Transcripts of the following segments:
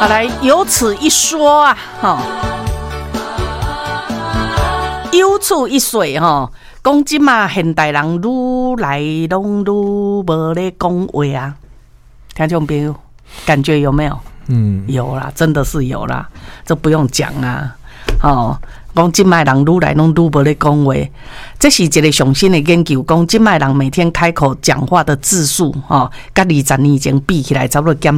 来有此一说啊，有此一说哈。讲即嘛，现代人愈来拢愈无咧讲话啊，听众朋友，感觉有没有？有啦，真的是有啦，这不用讲啊。讲即卖人愈来拢愈无咧讲话，这是一个上新的研究，讲即卖人每天开口讲话的字数，甲20年前比起来，差不多减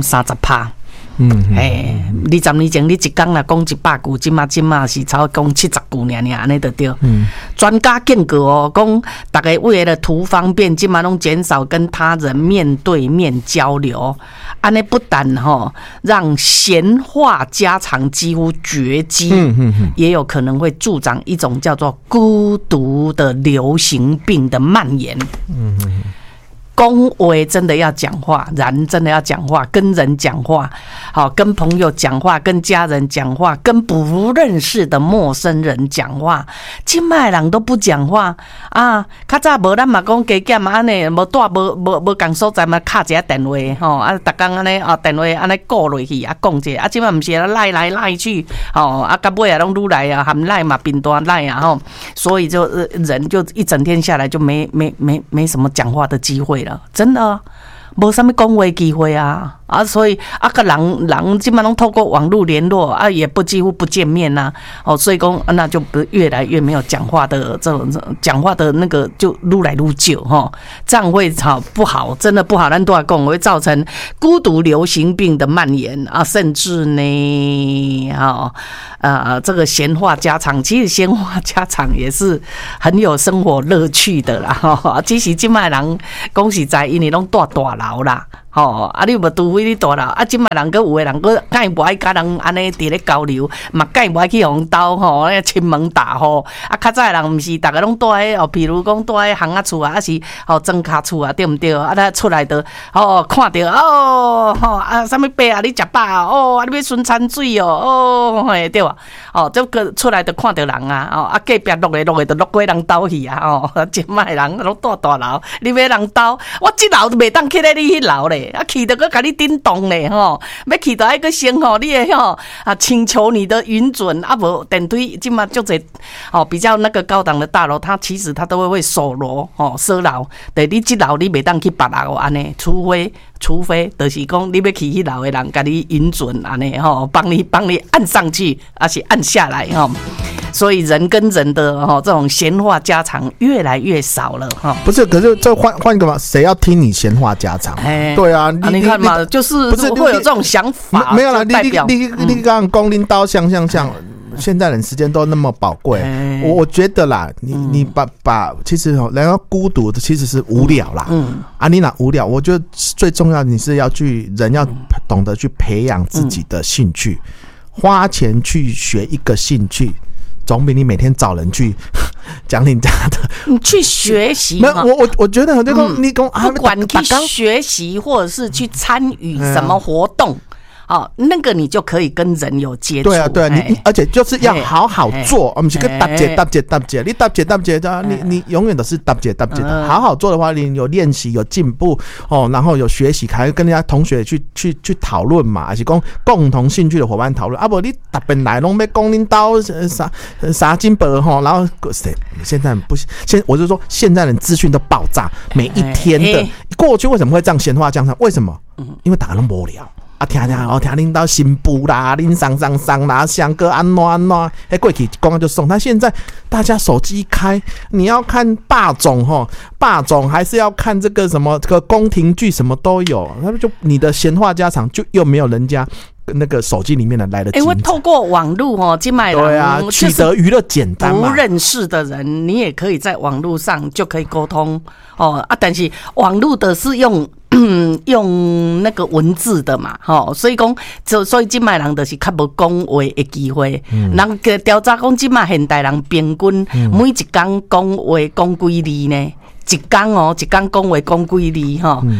30%。20年前你一天啦讲100句，即马是差不多讲70句尔，安尼就对。专家警告讲大家为了图方便，即马拢减少跟他人面对面交流，安尼不但让闲话家常几乎绝迹，也有可能会助长一种叫做孤独的流行病的蔓延。讲话真的要讲话，人真的要讲话，跟人讲话，跟朋友讲话，跟家人讲话，跟不认识的陌生人讲话。现在人都不讲话啊！较早无咱嘛讲加减安尼，无带无共所在嘛，敲一下电话逐工安尼电话安尼顾落去讲者现在毋是赖来赖去到尾拢愈来含赖嘛，变大赖所以就人就一整天下来就没什么讲话的机会了。真的没什么讲话机会啊！所以个人基本上透过网络联络也几乎不见面呐。所以讲那就越来越没有讲话的这种讲话的那个就愈来愈久这样会不好，真的不好。咱都要讲会造成孤独流行病的蔓延甚至呢这个闲话家常，其实闲话家常也是很有生活乐趣的啦。只是现在人讲实在，因为拢大楼啦。你无除非你大楼现在人有的人敢不爱跟人安尼伫咧交流，嘛敢不爱去互斗亲门大户较早的人毋是大家拢住喺譬如讲住喺巷仔厝还是庄脚厝对毋对？咱出来的看到什么伯你食饱你要顺餐水对吧？这个出来就看到人隔壁落的就落过人斗去现在人拢住大楼，你要人斗，我这楼都袂当去咧你迄楼咧。去到个甲你叮咚咧要去到还个先你的请求你的允准无电梯今嘛就这比较那个高档的大楼，它其实它都会锁楼锁楼，对，你这楼你袂当去别楼安尼，除非就是讲你要去迄楼的人甲你允准安尼帮你按上去还是按下来所以人跟人的这种闲话家常越来越少了不是，可是这换一个嘛，谁要听你闲话家常？对啊， 你看嘛，就是会有这种想法， 没有啦，你刚刚公领导像现在人时间都那么宝贵，我觉得啦，你把其实人要孤独的其实是无聊啦，你哪无聊？我觉得最重要你是要人要懂得去培养自己的兴趣，花钱去学一个兴趣。总比你每天找人去讲你家的， 你去学习吗？我觉得你不管去学习或者是去参与什么活动。那个你就可以跟人有接触。 对啊，你而且就是要好好做，不是跟搭姐，你搭姐的，你永远都是搭姐的。好好做的话，你有练习有进步然后有学习，还跟人家同学去讨论嘛，还是讲共同兴趣的伙伴讨论。不，你特别来拢要讲领导啥金箔然后现在不我就说现在人资讯都爆炸，每一天的过去为什么会这样闲话家常？为什么？因为大家都无聊。听领导新妇啦，恁上啦，翔哥安怎，过去讲就送。他现在大家手机一开，你要看霸总还是要看这个什么这个宫廷剧，什么都有。那就你的闲话家常就又没有人家那个手机里面的来的精彩。 会透过网络今买对啊，取得娱乐简单嘛。 不认识的人，你也可以在网络上就可以沟通但是网络的是用那个文字的嘛所以讲所以现在人就是较无讲话的机会。人个调查讲现在现代人平均每一天讲话讲几字呢？一天讲话讲几字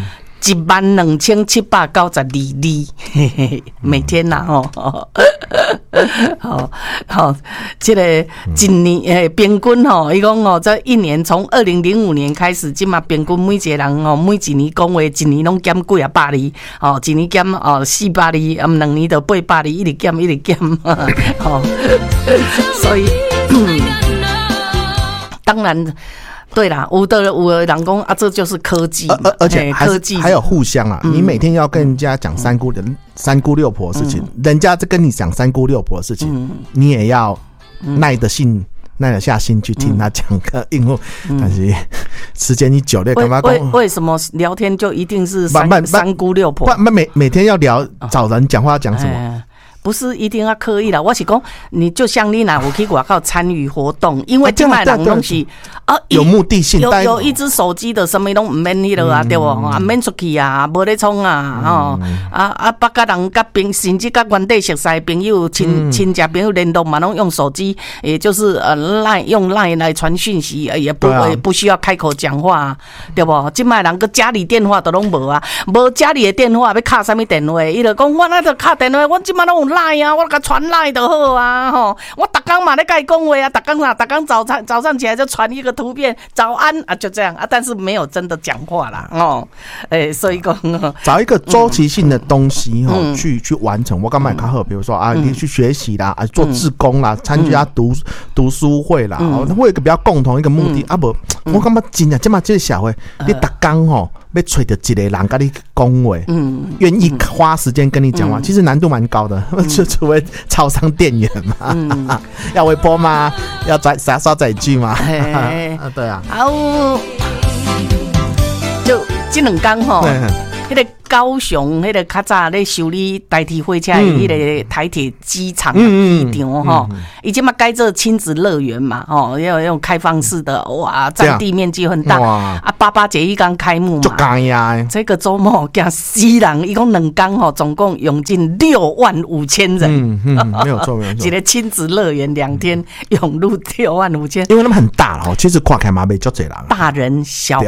12792例，每天呐好，这个一年平均伊讲这一年从2005年开始，今嘛平均每一个人每一年讲话一年拢减几啊百例，一年减400例，2年就800例，一直减，所以当然。对啦，有的人讲啊，这就是科技， 而且科技还有互相啊。你每天要跟人家讲三姑六婆的事情，人家在跟你讲三姑六婆的事情，你也要耐得下心去听他讲个因为但是时间一久了，干嘛讲？ 为什么聊天就一定是三姑六婆？ 每天要聊找人讲话要讲什么？ 不是一定要刻意的，我是讲，你就像你有去外口参与活动，因为现在人拢是有目的性， 有一只手机的什么拢唔免迄落啊，对不？啊免出去啊，无咧创啊，别甲人甲甚至甲原地熟识朋友、亲戚朋友联络嘛，拢用手机，也就是用 LINE 来传讯息，也不需要开口讲话，对不？现在人个家里电话都拢无啊，无家里的电话要敲什么电话？伊就讲我那就敲电话，我现在拢有。赖啊，我甲传赖就好啊，吼！我逐工嘛咧甲伊讲话啊，逐工早上起来就传一个图片，早安啊，就这样啊，但是没有真的讲话啦，所以讲找一个周期性的东西去完成，我感觉较好，比如说啊，你去学习啦，做志工啦，参加读书会啦，会有一个比较共同一个目的啊，无我感觉真的，即嘛这个社会，你逐工要找到一个人跟你讲话，愿意花时间跟你讲话，其实难度蛮高的。就除非超商店员嘛，要微波吗？要刷载具吗？对啊。 就这两天迄个高雄迄个较早咧修理代替火车的迄个台铁机场机场伊即嘛改做亲子乐园嘛要用开放式的，哇，占地面积很大啊！88节一刚开幕嘛，这个周末惊死人，一共2天总共涌进65000人， 没有错， 一个亲子乐园2天涌入65000， 因为他们很大了，其实看起来嘛没足多人， 大人、小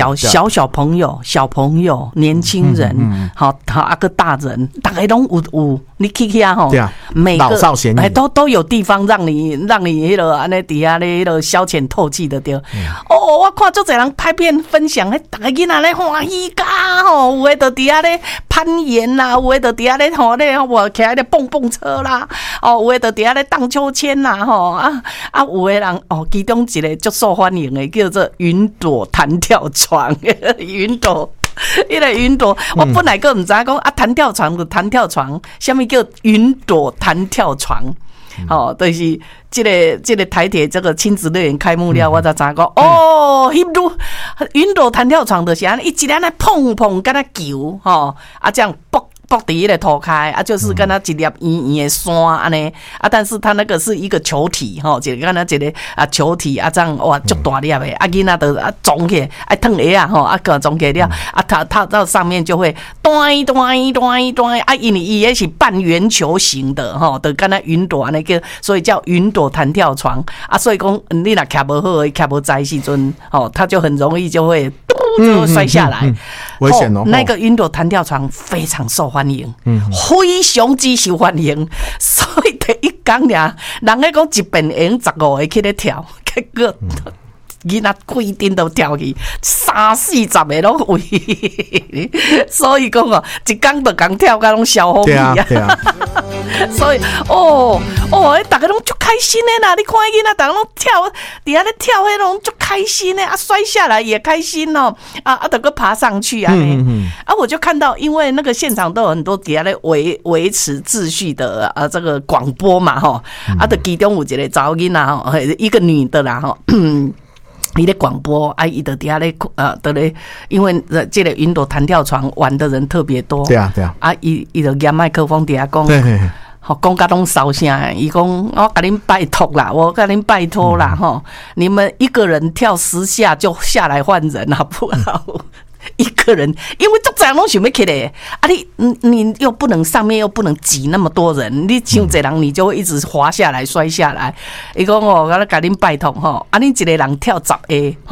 朋友、年轻人。好个大人，大家拢有，你去啊吼，每个老少咸宜都有地方让你迄个安尼底下咧迄个消遣透气的对。我看足侪人拍片分享，大家囡仔咧欢喜甲吼，有诶就底下咧攀岩啦，有诶就底下咧吼咧我骑咧蹦蹦车啦，有诶就底下咧荡秋千啦吼有诶人其中一个足受欢迎诶叫做云朵弹跳床，云朵。迄个云朵，我本来个唔知讲弹跳床就弹跳床，什么叫云朵弹跳床？就是这个台铁这个亲子乐园开幕了，我才知讲云朵弹跳床就是安尼，伊一安尼碰碰，敢若球这样蹦。蹦伫迄个涂骹就是跟他一粒圆圆的山安尼但是他那个是一个球体就跟他一个球体这样哇足大粒的囡仔就装起来烫下个装起来了它到上面就会端因为伊也是半圆球形的就跟他云朵安尼叫，所以叫云朵弹跳床所以讲你若徛无好徛无在时阵它就很容易就会就摔下来， 危险那个云朵弹跳床非常受欢迎，非常之受欢迎，所以第一天俩，人咧讲一遍用15个去咧跳，结果囡仔规定都跳去，30-40个拢围，所以讲一天就讲跳甲拢消风气啊。所以大家拢足开心的啦！你看囡仔，大家拢跳，底下咧跳，迄拢足开心的摔下来也开心就个爬上去我就看到，因为那个现场都有很多底下咧维持秩序的这个广播嘛就其中有一个查某囡仔一个女的啦伊咧广播伊就底下咧就咧，因为这个云朵弹跳床玩的人特别多，对啊伊就拿麦克风底下讲，讲甲拢烧声，伊讲我甲恁拜托啦，我甲恁拜托啦你们一个人跳10下就下来换人好不好？一个人，因为足侪拢想要起来你又不能上面又不能挤那么多人，你像这人你就会一直滑下来摔下来。伊讲我甲恁拜托恁一个人跳10下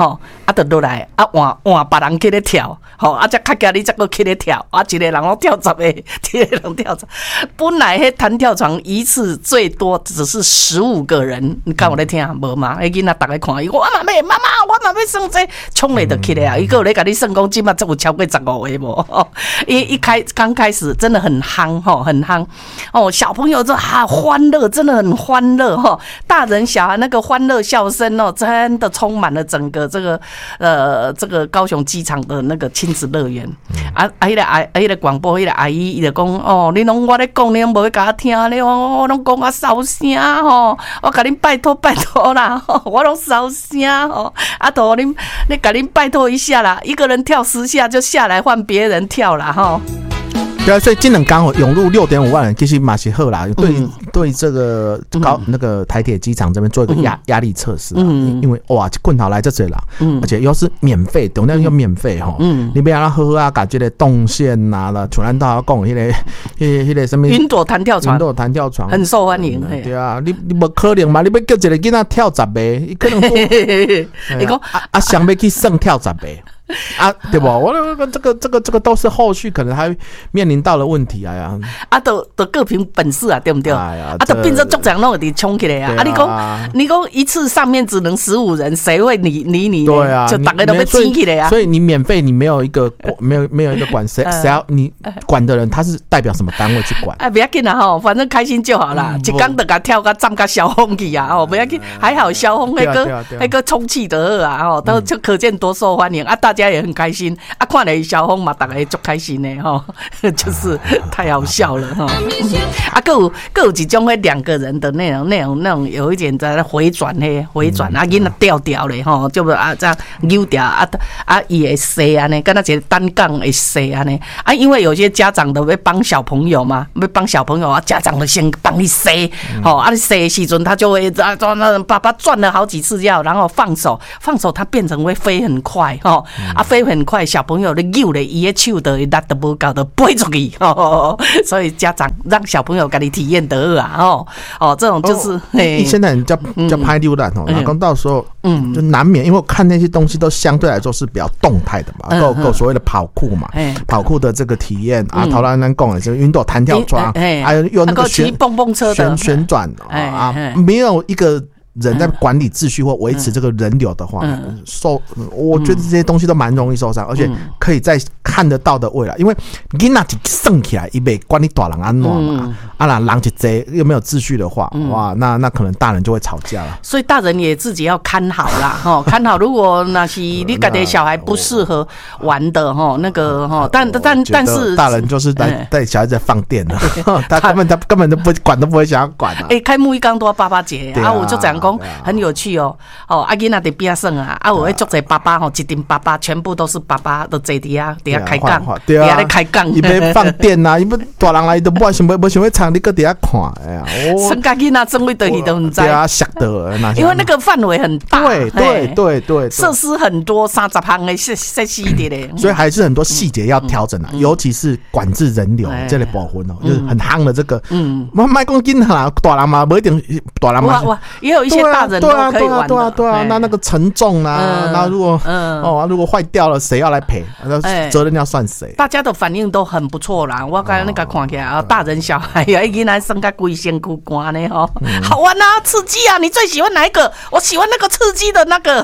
就落来换别人去咧跳，才较惊你才搁去咧跳，一个人拢跳10个，一个人跳10。本来迄弹跳床一次最多只是15个人，你看我咧听无嘛？迄囡仔逐个看伊，我嘛要妈妈，我嘛要算这，冲咧就起来啊！伊个有咧甲你算讲，即马才有超过15个无？刚开始真的很夯很夯哦，小朋友就欢乐，真的很欢乐大人小孩那个欢乐笑声真的充满了整个这个高雄机场的那个亲子乐园。迄个广播，迄个阿姨伊就讲你拢我咧讲，你拢无去甲我听咧，我拢讲我烧声我甲恁拜托啦我拢烧声托恁甲恁拜托一下啦，一个人跳10下就下来换别人跳啦对啊，所以今年刚好涌入6.5万人，其实嘛是好啦。对这个那个台铁机场这边做一个压力测试因为哇，棍头来这里啦，而且又是免费，懂那又免费你别让他喝啊，感觉的动线呐啦，全然都要讲迄个什么云朵弹跳床，很受欢迎。 对啊，你无可能嘛？你要叫一个囡仔跳10个，伊可能你讲想要去算跳10个。对吧？我这个都是后续可能还面临到的问题都各凭本事对不对？都变成作战那个冲起来你讲一次上面只能15人，谁会理你？对啊，就大家都被挤起来所以你免费，你没有一个管谁要你管的人，他是代表什么单位去管？ 不要紧啦反正开心就好啦。一天就给跳个站个小风去不要紧，还好小风那个充气的都就可见多受欢迎大家也很开心看了小风嘛，大家足开心的就是太好笑了各有一种那2个人的那种有一点在回转囡仔调调咧就这样扭调伊会塞安尼，跟那一个单杠会塞安尼因为有些家长都要帮小朋友嘛，要帮小朋友家长就先帮你塞你塞的时阵他就会爸爸转了好几次然后放手，他变成会飞很快飞很快，小朋友的扭咧，伊的手的力都无够，就飞出去所以家长让小朋友给你体验得这种就是现在人叫拍溜蛋然后到时候就难免，因为我看那些东西都相对来说是比较动态的嘛，够所谓的跑酷嘛，跑酷的这个体验头来咱讲的这个云朵弹跳床，还有那个蹦蹦车的旋转没有一个人在管理秩序或维持这个人流的话，我觉得这些东西都蛮容易受伤，而且可以在看得到的未来，因为囡仔一生起来，伊袂管你大人安怎嘛，人一济又没有秩序的话，哇，那可能大人就会吵架了。 所以大人也自己要看好啦，看好。如果那是你家的小孩不适合玩的那个但是大人就是带小孩子放电了，他根本都不管，都不会想要管开幕一刚都要爸爸节我就这样讲。很有趣囡仔在边耍有迄足侪爸爸一定爸爸全部都是爸爸都坐底下开讲，底下咧开讲， 伊要放电伊要大人来都无想要唱，你搁底下看， 生家囡仔怎会得去都唔知吓到， 因为那个范围很大， 对， 设施很多，30项的设施的咧， 所以还是很多细节要调整尤其是管制人流这类部分就是很夯的这个，莫讲囡仔啦，大人嘛不一定，大人嘛也有一些大人都可以玩的， 对啊，那个承重那如果坏掉了，谁要来赔？责任要算谁？ 大家的反应都很不错啦，我刚才那个看起来大人小孩囡仔生个规身躯干呢好玩啊，刺激啊！你最喜欢哪一个？我喜欢那个刺激的那个。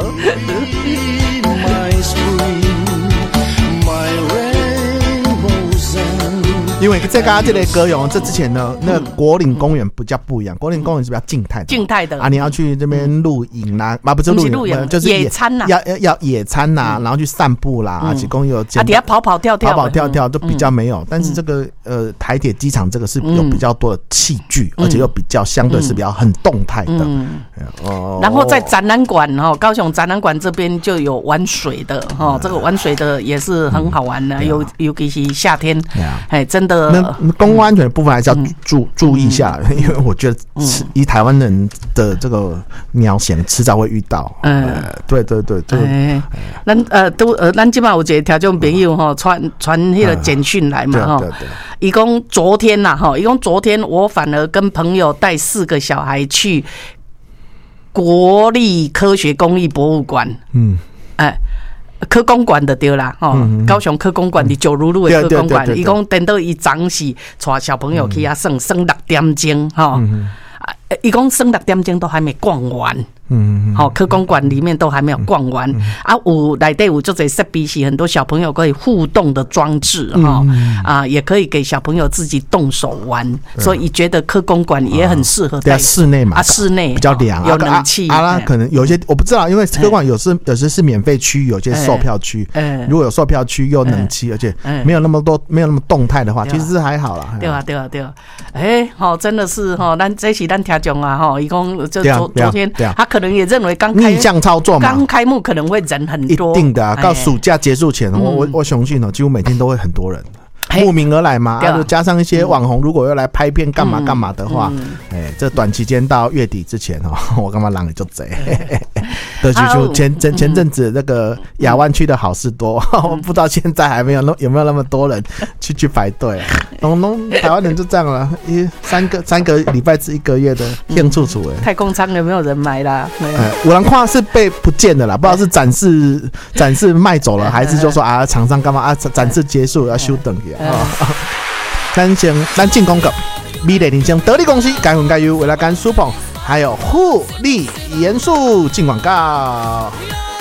因为在刚刚这类歌咏，这之前呢，那个国岭公园比较不一样，国岭公园是比较静态的你要去这边露营啦，不是露营，就是野餐啦， 要野餐啦，然后去散步啦，提供有底下跑跳都比较没有，但是这个台铁机场这个是有比较多的器具，而且又比较相对是比较很动态的。 然后在展览馆高雄展览馆这边就有玩水的这个玩水的也是很好玩的，尤其是夏天，真的。 那公共安全的部分还是要注意一下，因为我觉得以台湾人的这个描写，迟早会遇到。对， 咱今晚有一个听众朋友传那个简讯来嘛伊讲昨天我反而跟朋友带4个小孩去国立科学工艺博物馆。 科公馆的对啦，高雄科公馆的九如路的科公馆，伊讲等到伊早是带小朋友去啊，算6点钟哈，伊讲6点钟都还没逛完。科公馆里面都还没有逛完啊，内底有就这设备是很多小朋友可以互动的装置也可以给小朋友自己动手玩，所以觉得科公馆也很适合在室内嘛， 室内比较凉， 有冷气可能有些我不知道，因为科公馆有些是免费区，有些售票区，如果有售票区又冷气，而且没有那么动态的话，其实是还好啦。 对真的是这是咱听众啊伊讲就昨天他可能也认为逆向操作嘛， 刚开幕可能会人很多， 一定的到暑假结束前，我相信几乎每天都会很多人慕名而来嘛，就加上一些网红，如果要来拍片干嘛干嘛的话，这短期间到月底之前我干嘛人也就贼。对，就前阵子那个亚湾区的好事多，我不知道现在有没有那么多人去排队。台湾人就这样了，3个礼拜至1个月的兴处处太空舱有没有人买啦？ 有人看是被不见的啦，不知道是展示卖走了，还是就说厂商干嘛展示结束要休等去咱进广告，美丽人生得力公司该分该优，为了干舒捧，还有护利严肃进广告。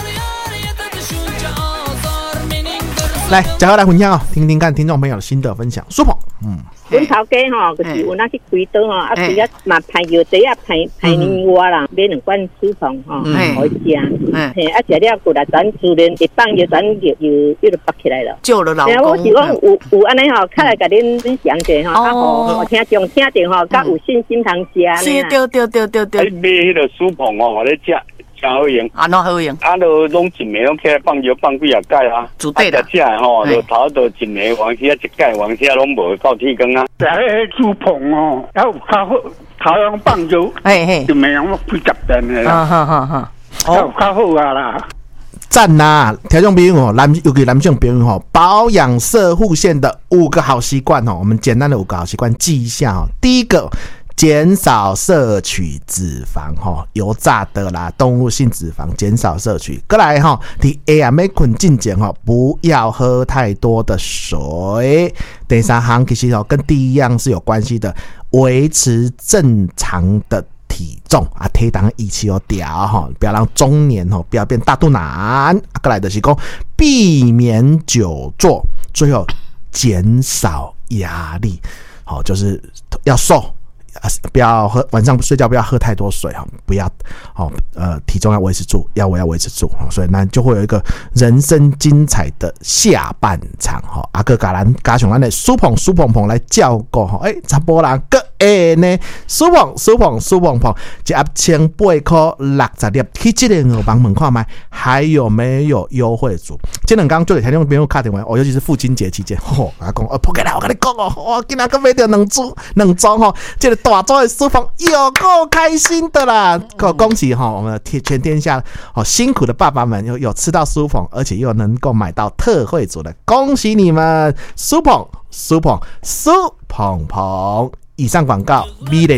来，嘉禾来分享听听看听众朋友的心得分享。舒捧， 阮头家就是有那去开刀开啊嘛排药剂啊排年外啦，买2罐舒捧好食，食了过来转自然一放药转又拔起来了， 救了老公。 我是讲有安尼较来甲恁分享者互听众听着较有信心通食安尼啦。 对。 买迄个舒捧互你食。真好用， 哪好用？ 就拢一暝拢起来放药放几啊盖啊， 煮对的。 食就头一暝往时一盖，往时拢无到天光啊。 迄舒捧还有较好，头用放药，一暝拢几10遍的啦。有较好啊啦。 赞啦！听众朋友尤其男性朋友保养摄护线的5个好习惯我们简单的5个好习惯记一下第一个。减少摄取脂肪油炸的啦，动物性脂肪减少摄取。再来在夜晚要睡之前不要喝太多的水。第三项其实跟第一样是有关系的，维持正常的体重体重一起调不要让中年不要变大肚腩。再来就是说避免久坐，最后减少压力就是要瘦。不要喝，晚上睡觉不要喝太多水不要体重要维持住，要维持住所以呢就会有一个人生精彩的下半场阿哥加上咱的舒捧来照顾查甫人个呢舒捧1800块60粒，去这个帮门看卖还有没有优惠组？这两天就有听众朋友打电话尤其是父亲节期间阿公扑起来我跟你讲我今仔个买到两装这个大桌的舒捧有够开心的啦！恭喜我们全天下辛苦的爸爸们有吃到舒捧，而且又能够买到特惠组的，恭喜你们！舒捧。以上广告，美丽